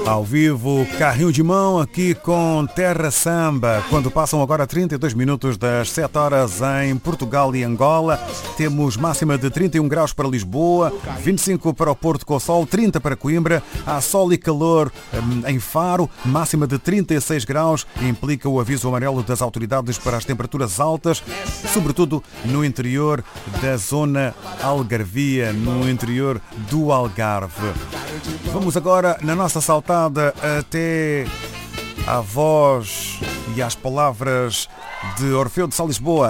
Ao vivo, carrinho de mão aqui com Terra Samba, quando passam agora 32 minutos das 7 horas em Portugal e Angola. Temos máxima de 31 graus para Lisboa, 25 para o Porto com sol, 30 para Coimbra. Há sol e calor em Faro, máxima de 36 graus, implica o aviso amarelo das autoridades para as temperaturas altas, sobretudo no interior da zona algarvia, no interior do Algarve. Vamos agora na nossa saltada até à voz e às palavras de Orfeu de Sá Lisboa,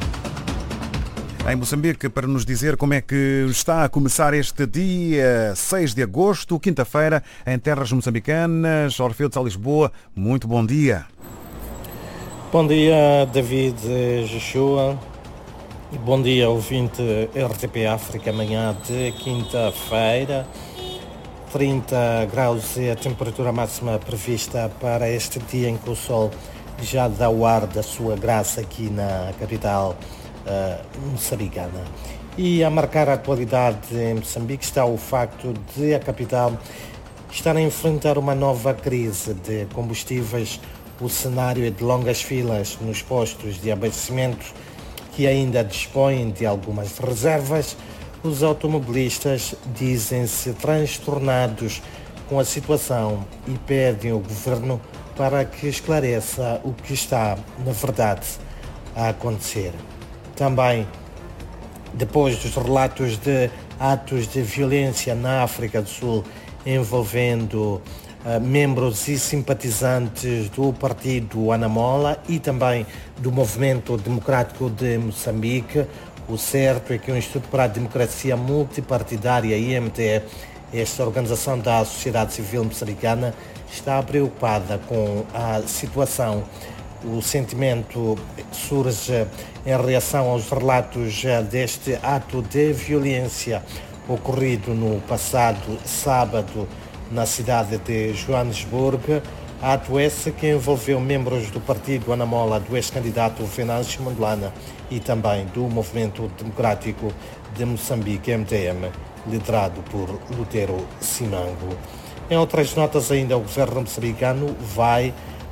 em Moçambique, para nos dizer como é que está a começar este dia 6 de agosto, quinta-feira, em terras moçambicanas. Orfeu de Sá Lisboa, muito bom dia. Bom dia, David Joshua. Bom dia, ouvinte RTP África, manhã de quinta-feira. 30 graus é a temperatura máxima prevista para este dia em que o sol já dá o ar da sua graça aqui na capital moçambicana. E a marcar a atualidade em Moçambique está o facto de a capital estar a enfrentar uma nova crise de combustíveis. O cenário é de longas filas nos postos de abastecimento que ainda dispõem de algumas reservas. Os automobilistas dizem-se transtornados com a situação e pedem ao governo para que esclareça o que está, na verdade, a acontecer. Também, depois dos relatos de atos de violência na África do Sul envolvendo membros e simpatizantes do partido Anamola e também do Movimento Democrático de Moçambique, o certo é que o Instituto para a Democracia Multipartidária, IMT, esta organização da sociedade civil moçambicana, está preocupada com a situação. O sentimento surge em reação aos relatos deste ato de violência ocorrido no passado sábado na cidade de Joanesburgo. Ato esse que envolveu membros do partido Anamola, do ex-candidato Venâncio Mondlane e também do Movimento Democrático de Moçambique, MDM, liderado por Lutero Simango. Em outras notas ainda, o governo moçambicano vai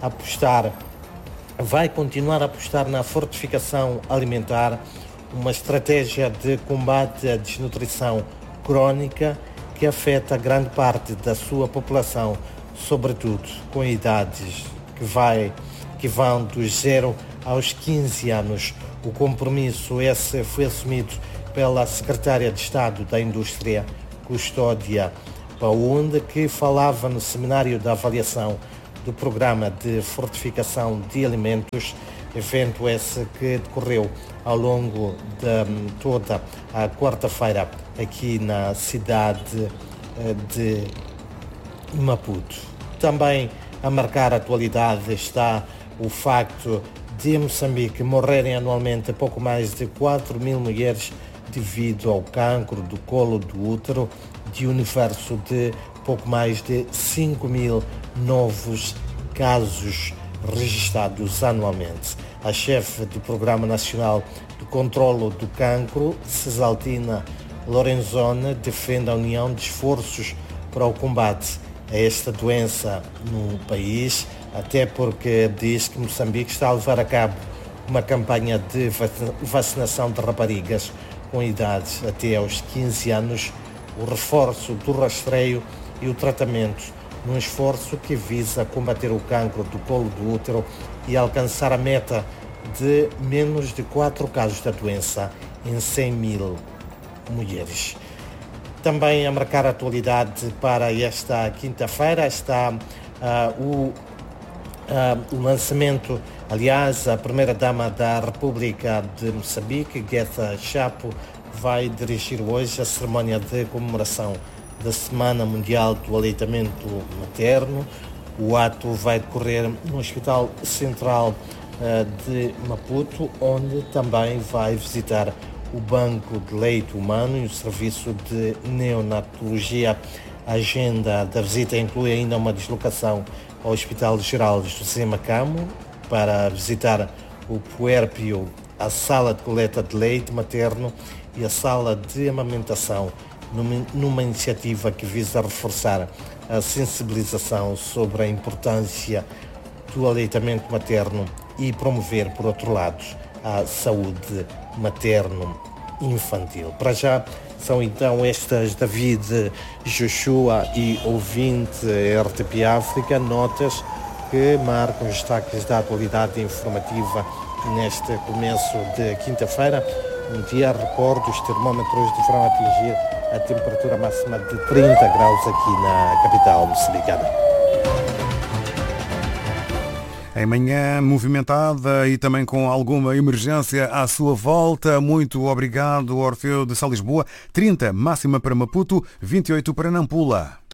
continuar a apostar na fortificação alimentar, uma estratégia de combate à desnutrição crónica que afeta grande parte da sua população, sobretudo com idades que vão dos 0 aos 15 anos. O compromisso esse foi assumido pela secretária de Estado da Indústria, Custódia Paunde, que falava no seminário da avaliação do Programa de Fortificação de Alimentos, evento esse que decorreu ao longo de toda a quarta-feira aqui na cidade de Maputo. Também a marcar a atualidade está o facto de em Moçambique morrerem anualmente pouco mais de 4.000 mulheres devido ao cancro do colo do útero, de um universo de pouco mais de 5.000 novos casos registrados anualmente. A chefe do Programa Nacional de Controlo do Cancro, Cesaltina Lorenzoni, defende a união de esforços para o combate a esta doença no país, até porque diz que Moçambique está a levar a cabo uma campanha de vacinação de raparigas com idades até aos 15 anos, o reforço do rastreio e o tratamento, num esforço que visa combater o cancro do colo do útero e alcançar a meta de menos de 4 casos da doença em 100.000 mulheres. Também a marcar a atualidade para esta quinta-feira está o lançamento, aliás, a primeira-dama da República de Moçambique, Guetta Chapo, vai dirigir hoje a cerimónia de comemoração da Semana Mundial do Aleitamento Materno. O ato vai decorrer no Hospital Central de Maputo, onde também vai visitar o Banco de Leite Humano e o Serviço de Neonatologia. A agenda da visita inclui ainda uma deslocação ao Hospital Geral de José Macamo para visitar o puérpio, a sala de coleta de leite materno e a sala de amamentação numa iniciativa que visa reforçar a sensibilização sobre a importância do aleitamento materno e promover, por outro lado, a saúde materno-infantil. Para já, são então estas David Joshua e ouvinte RTP África, notas que marcam os destaques da atualidade informativa neste começo de quinta-feira. Um dia, recordo, os termómetros deverão atingir a temperatura máxima de 30 graus aqui na capital moçambicana. Em manhã movimentada e também com alguma emergência à sua volta. Muito obrigado, Orfeu de Salisboa. 30 máxima para Maputo, 28 para Nampula.